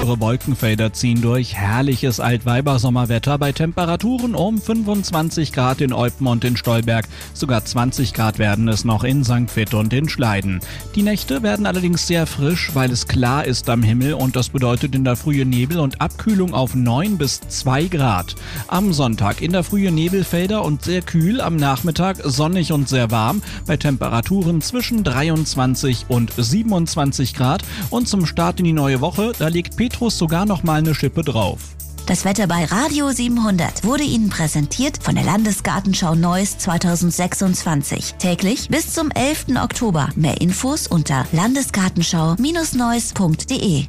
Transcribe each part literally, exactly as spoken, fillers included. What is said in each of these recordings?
Lockere Wolkenfelder ziehen durch. Herrliches Altweibersommerwetter bei Temperaturen um fünfundzwanzig Grad in Eupen und in Stolberg. Sogar zwanzig Grad werden es noch in Sankt Vith und in Schleiden. Die Nächte werden allerdings sehr frisch, weil es klar ist am Himmel und das bedeutet in der Frühe Nebel und Abkühlung auf neun bis zwei Grad. Am Sonntag in der Frühe Nebelfelder und sehr kühl, am Nachmittag sonnig und sehr warm bei Temperaturen zwischen dreiundzwanzig und siebenundzwanzig Grad und zum Start in die neue Woche, da legt Petrus sogar noch mal eine Schippe drauf. Das Wetter bei Radio siebenhundert wurde Ihnen präsentiert von der Landesgartenschau Neuss zweitausendsechsundzwanzig. Täglich bis zum elften Oktober. Mehr Infos unter landesgartenschau Neuss punkt de.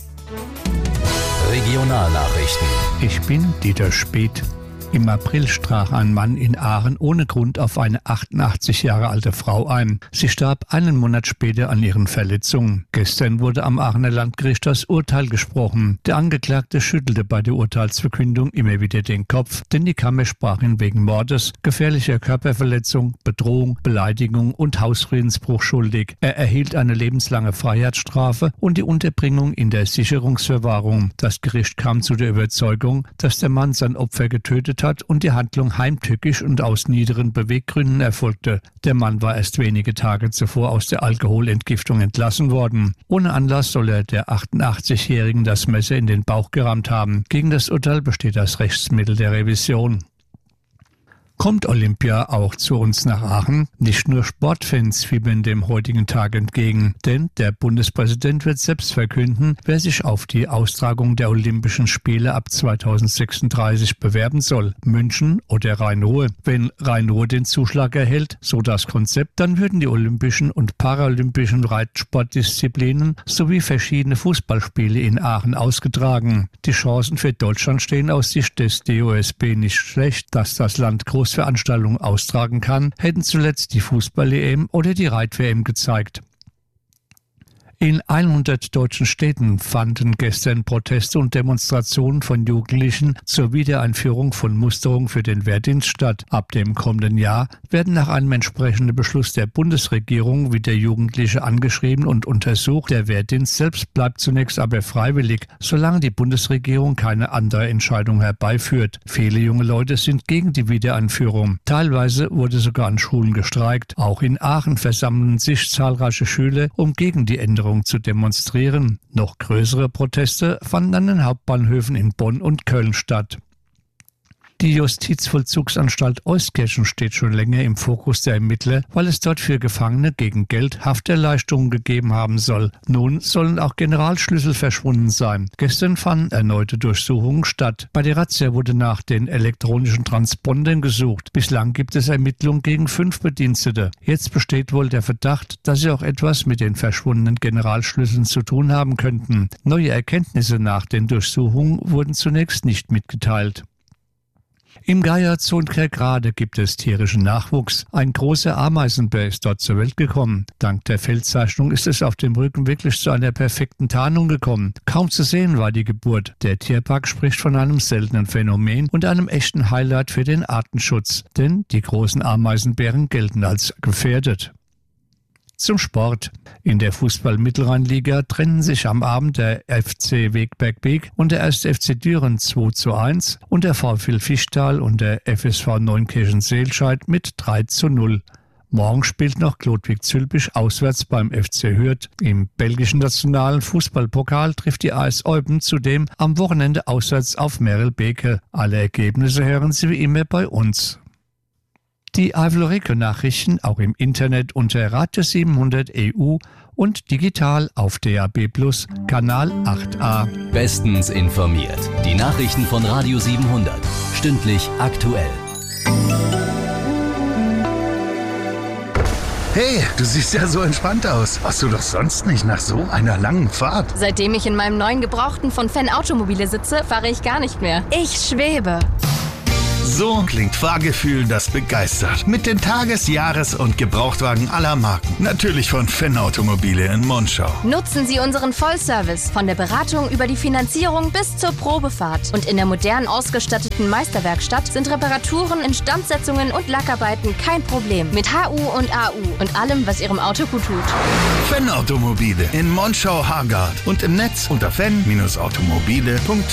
Regionalnachrichten. Ich bin Dieter Speth. Im April strach ein Mann in Aachen ohne Grund auf eine achtundachtzig Jahre alte Frau ein. Sie starb einen Monat später an ihren Verletzungen. Gestern wurde am Aachener Landgericht das Urteil gesprochen. Der Angeklagte schüttelte bei der Urteilsverkündung immer wieder den Kopf, denn die Kammer sprach ihn wegen Mordes, gefährlicher Körperverletzung, Bedrohung, Beleidigung und Hausfriedensbruch schuldig. Er erhielt eine lebenslange Freiheitsstrafe und die Unterbringung in der Sicherungsverwahrung. Das Gericht kam zu der Überzeugung, dass der Mann sein Opfer getötet hat und die Handlung heimtückisch und aus niederen Beweggründen erfolgte. Der Mann war erst wenige Tage zuvor aus der Alkoholentgiftung entlassen worden. Ohne Anlass soll er der achtundachtzigjährigen das Messer in den Bauch gerammt haben. Gegen das Urteil besteht das Rechtsmittel der Revision. Kommt Olympia auch zu uns nach Aachen? Nicht nur Sportfans fiebern dem heutigen Tag entgegen, denn der Bundespräsident wird selbst verkünden, wer sich auf die Austragung der Olympischen Spiele ab zweitausendsechsunddreißig bewerben soll, München oder Rhein-Ruhr. Wenn Rhein-Ruhr den Zuschlag erhält, so das Konzept, dann würden die olympischen und paralympischen Reitsportdisziplinen sowie verschiedene Fußballspiele in Aachen ausgetragen. Die Chancen für Deutschland stehen aus Sicht des D O S B nicht schlecht, dass das Land groß Veranstaltungen austragen kann, hätten zuletzt die Fußball-E M oder die Reit-W M gezeigt. In hundert deutschen Städten fanden gestern Proteste und Demonstrationen von Jugendlichen zur Wiedereinführung von Musterung für den Wehrdienst statt. Ab dem kommenden Jahr werden nach einem entsprechenden Beschluss der Bundesregierung wieder Jugendliche angeschrieben und untersucht. Der Wehrdienst selbst bleibt zunächst aber freiwillig, solange die Bundesregierung keine andere Entscheidung herbeiführt. Viele junge Leute sind gegen die Wiedereinführung. Teilweise wurde sogar an Schulen gestreikt. Auch in Aachen versammeln sich zahlreiche Schüler, um gegen die Änderung zu demonstrieren. Noch größere Proteste fanden an den Hauptbahnhöfen in Bonn und Köln statt. Die Justizvollzugsanstalt Euskirchen steht schon länger im Fokus der Ermittler, weil es dort für Gefangene gegen Geld Hafterleichterungen gegeben haben soll. Nun sollen auch Generalschlüssel verschwunden sein. Gestern fanden erneute Durchsuchungen statt. Bei der Razzia wurde nach den elektronischen Transpondern gesucht. Bislang gibt es Ermittlungen gegen fünf Bedienstete. Jetzt besteht wohl der Verdacht, dass sie auch etwas mit den verschwundenen Generalschlüsseln zu tun haben könnten. Neue Erkenntnisse nach den Durchsuchungen wurden zunächst nicht mitgeteilt. Im Geier-Zoo in Kerkrade gibt es tierischen Nachwuchs. Ein großer Ameisenbär ist dort zur Welt gekommen. Dank der Feldzeichnung ist es auf dem Rücken wirklich zu einer perfekten Tarnung gekommen. Kaum zu sehen war die Geburt. Der Tierpark spricht von einem seltenen Phänomen und einem echten Highlight für den Artenschutz. Denn die großen Ameisenbären gelten als gefährdet. Zum Sport. In der Fußball-Mittelrheinliga trennen sich am Abend der F C Wegberg-Beek und der erste F C Düren zwei zu eins und der VfL Fischtal und der F S V Neunkirchen-Seelscheid mit drei zu null. Morgen spielt noch Klodwig-Zülpich auswärts beim F C Hürth. Im belgischen nationalen Fußballpokal trifft die A S Eupen zudem am Wochenende auswärts auf Merelbeke. Alle Ergebnisse hören Sie wie immer bei uns. Die Eifel-Region-Nachrichten auch im Internet unter Radio siebenhundert E U und digital auf D A B Plus, Kanal acht a. Bestens informiert. Die Nachrichten von Radio siebenhundert. Stündlich aktuell. Hey, du siehst ja so entspannt aus. Warst du doch sonst nicht nach so einer langen Fahrt? Seitdem ich in meinem neuen Gebrauchten von Fan Automobile sitze, fahre ich gar nicht mehr. Ich schwebe. So klingt Fahrgefühl, das begeistert. Mit den Tages-, Jahres- und Gebrauchtwagen aller Marken. Natürlich von Fenn Automobile in Monschau. Nutzen Sie unseren Vollservice von der Beratung über die Finanzierung bis zur Probefahrt. Und in der modern ausgestatteten Meisterwerkstatt sind Reparaturen, Instandsetzungen und Lackarbeiten kein Problem. Mit H U und A U und allem, was Ihrem Auto gut tut. Fenn Automobile in Monschau-Hargard und im Netz unter fenn Bindestrich automobile punkt